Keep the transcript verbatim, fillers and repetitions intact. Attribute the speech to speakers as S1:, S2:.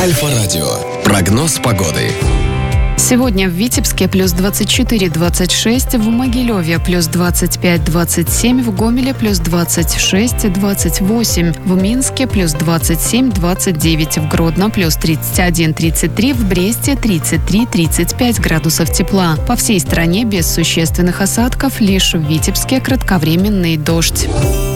S1: Альфа-радио. Прогноз погоды.
S2: Сегодня в Витебске плюс двадцать четыре - двадцать шесть, в Могилеве плюс двадцать пять - двадцать семь, в Гомеле плюс двадцать шесть - двадцать восемь, в Минске плюс двадцать семь - двадцать девять, в Гродно плюс тридцать один - тридцать три, в Бресте тридцать три - тридцать пять градусов тепла. По всей стране без существенных осадков, лишь в Витебске кратковременный дождь.